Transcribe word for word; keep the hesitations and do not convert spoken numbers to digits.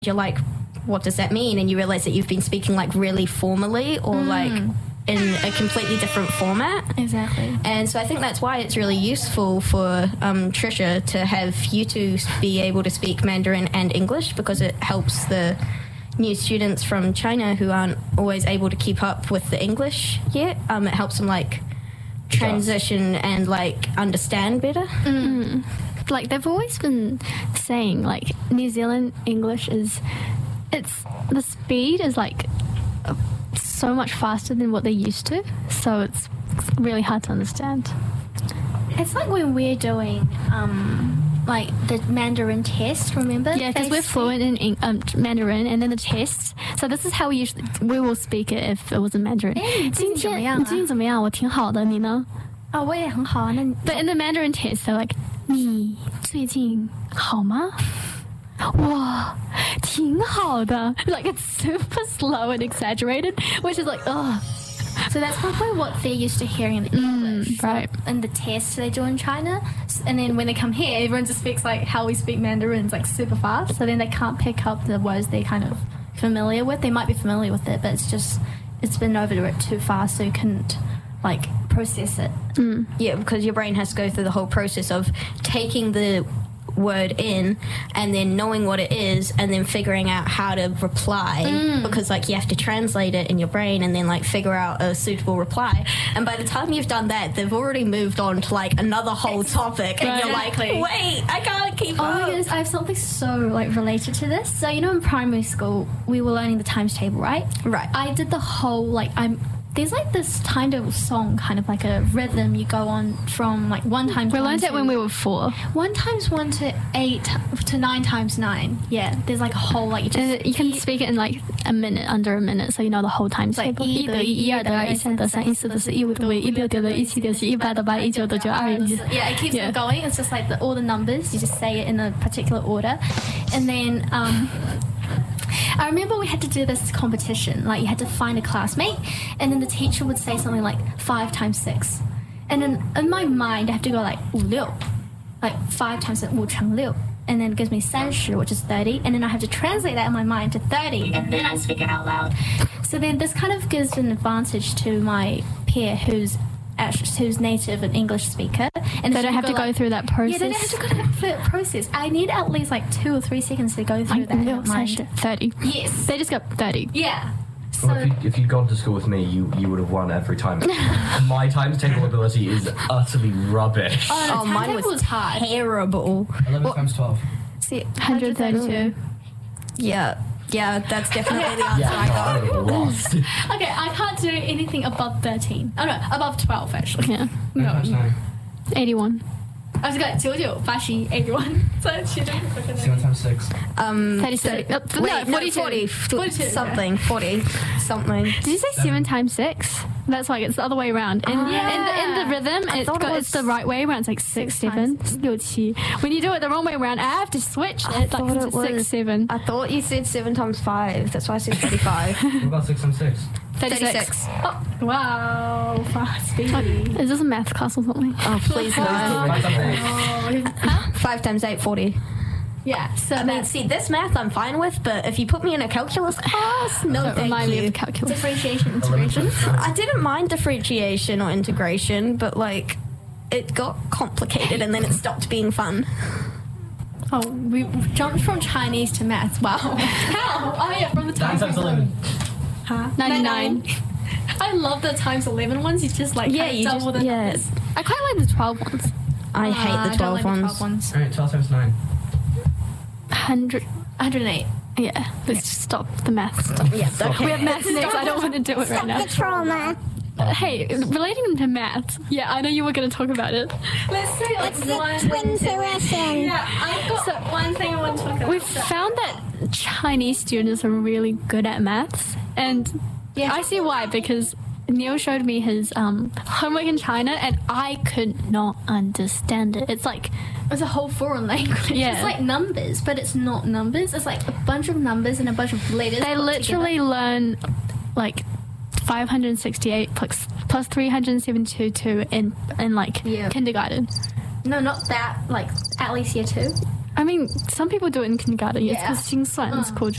you're like, what does that mean? And you realize that you've been speaking like really formally or mm. like in a completely different format. Exactly. And so I think that's why it's really useful for um, Trisha to have you two be able to speak Mandarin and English, because it helps the new students from China who aren't always able to keep up with the English yet. Um, it helps them like transition and like understand better. Mm. Like they've always been saying, like New Zealand English is, it's the speed is like so much faster than what they're used to, so it's really hard to understand. It's like when we're doing um, like the Mandarin test, remember? Yeah, because we're fluent in um, Mandarin, and then the test. So this is how we usually we will speak it if it was in Mandarin. 今天你最近怎么样？我挺好的，你呢？ 哦，我也很好啊。那 But in the Mandarin test, they're like 你最近好吗？哇，挺好的. Like it's super slow and exaggerated, which is like, ugh. So that's probably what they're used to hearing in English, mm, right? In the tests they do in China, and then when they come here, everyone just speaks like how we speak Mandarin, like super fast. So then they can't pick up the words they're kind of familiar with. They might be familiar with it, but it's just it's been over it too fast, so you couldn't like process it. Mm. Yeah, because your brain has to go through the whole process of taking the word in and then knowing what it is and then figuring out how to reply mm. because like you have to translate it in your brain and then like figure out a suitable reply, and by the time you've done that they've already moved on to like another whole topic and you're like, wait, I can't keep oh up. Oh my goodness, I have something so like related to this. So you know in primary school we were learning the times table, right? Right. I did the whole like I'm there's like this kind of song, kind of like a rhythm you go on from like one times we one learned it when we were four. One times one to eight to nine times nine. Yeah, there's like a whole like you, just, you can speak it in like a minute, under a minute, so you know the whole times like table. 一得一，一二得二，一三得三，一四得四，一五得五，一六得六，一七得七，一八得八，一九得九，二 Yeah, it keeps yeah. going. It's just like the, all the numbers. You just say it in a particular order, and then. Um, I remember we had to do this competition, like you had to find a classmate and then the teacher would say something like five times six, and then in my mind I have to go like 五六, like five times 五乘六, and then it gives me 三十, which is thirty, and then I have to translate that in my mind to thirty, and then I speak it out loud. So then this kind of gives an advantage to my peer who's who's native and English speaker, and they don't have to go, go like, through that process. Yeah, they don't have to go through that process. I need at least like two or three seconds to go through like, that. No, mind. thirty. Yes, they just got thirty. Yeah. So well, if, you, if you'd gone to school with me, you you would have won every time. My times table ability is utterly rubbish. Oh, oh mine was, was terrible. eleven well, times twelve. See, one hundred thirty-two. Yeah. Yeah, that's definitely the answer yeah, I got. No, I lost. Okay, I can't do anything above thirteen. Oh no, above twelve actually. Yeah. No. eighty-one. I was going九九八十一 eighty-one. So seven times six. Um, thirty-six. So, no, wait, no, forty, forty, forty, something, forty, something. Did you say seven times six? That's like it's the other way around. In, oh, yeah. in, the, in the rhythm, it's, got, it it's the right way around. It's like six, six seven. When you do it the wrong way around, I have to switch it. Like it it's was, six, seven. I thought you said seven times five. That's why I said thirty-five. What about six times six? thirty-six. thirty-six. Oh, wow, fast speed. Is this a math class or something? Oh, please no. Five times eight. Huh? Five times eight, forty. Yeah, so I mean, see, this math I'm fine with, but if you put me in a calculus class, no, Don't thank remind you. me of calculus. Differentiation, integration. I didn't mind differentiation or integration, but like, it got complicated and then it stopped being fun. Oh, we jumped from Chinese to maths. Wow. How? Oh yeah, from the nine times eleven. Huh? ninety-nine. I love the times eleven ones. You just like yeah, you double just, the yeah. numbers. I quite like the twelve ones. I uh, hate the I twelve, like ones. the twelve ones. Alright, twelve times nine. one hundred. one hundred eight. Yeah, let's just stop the math stuff. Yeah, okay. We have maths next. I don't want to do it right now. The trauma. Uh, hey, relating to maths. Yeah, I know you were going to talk about it. Let's say like It's one the twin tuition. Yeah, I've got So, one thing I want to talk about. We've found that Chinese students are really good at maths, and Yeah. I see why, because Neil showed me his um, homework in China, and I could not understand it. It's like It's a whole foreign language. Yeah. It's like numbers, but it's not numbers. It's like a bunch of numbers and a bunch of letters. they put literally together. learn like five hundred sixty-eight plus, plus three hundred seventy-two in in like Yeah. kindergarten. No, not that. Like at least year two. I mean, some people do it in kindergarten. Yes, Yeah. because 心算 is called